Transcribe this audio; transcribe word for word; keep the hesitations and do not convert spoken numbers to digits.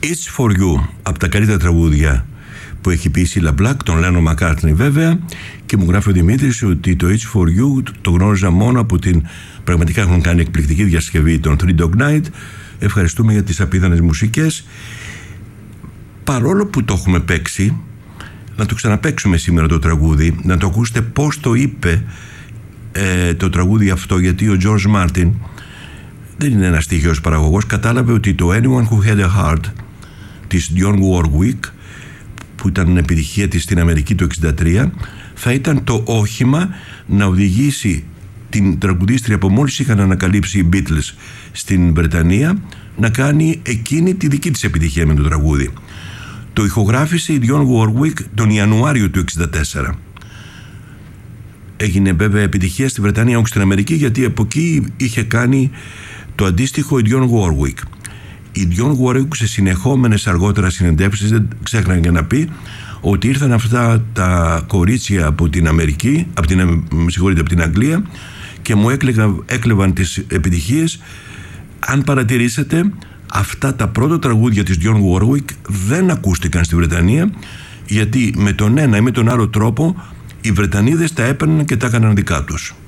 It's for you, από τα καλύτερα τραγούδια που έχει πει η Σίλα Μπλακ, τον Λένον Μακκάρτνι βέβαια, και μου γράφει ο Δημήτρης ότι το It's for you το γνώριζα μόνο από την, πραγματικά έχουν κάνει εκπληκτική διασκευή των Three Dog Night. Ευχαριστούμε για τις απίθανες μουσικές. Παρόλο που το έχουμε παίξει, να το ξαναπαίξουμε σήμερα το τραγούδι, να το ακούσετε πώς το είπε ε, το τραγούδι αυτό, γιατί ο George Martin δεν είναι ένας τυχαίος παραγωγός. Κατάλαβε ότι το Anyone Who Had a Heart της Dionne Warwick, που ήταν επιτυχία της στην Αμερική το εξήντα τρία, θα ήταν το όχημα να οδηγήσει την τραγουδίστρια που μόλις είχαν ανακαλύψει οι Beatles στην Βρετανία να κάνει εκείνη τη δική της επιτυχία με το τραγούδι. Το ηχογράφησε η Dionne Warwick τον Ιανουάριο του εξήντα τέσσερα. Έγινε βέβαια επιτυχία στη Βρετανία, όχι στην Αμερική, γιατί από εκεί είχε κάνει το αντίστοιχο η Dionne Warwick. Η Dionne Warwick σε συνεχόμενες αργότερα συνεντεύξεις δεν ξέχναγε να πει ότι ήρθαν αυτά τα κορίτσια από την Αμερική, από την, με συγχωρείτε, από την Αγγλία, και μου έκλεγα, έκλεβαν τις επιτυχίες. Αν παρατηρήσετε, αυτά τα πρώτα τραγούδια της Dionne Warwick δεν ακούστηκαν στη Βρετανία, γιατί με τον ένα ή με τον άλλο τρόπο οι Βρετανίδες τα έπαιρναν και τα έκαναν δικά τους.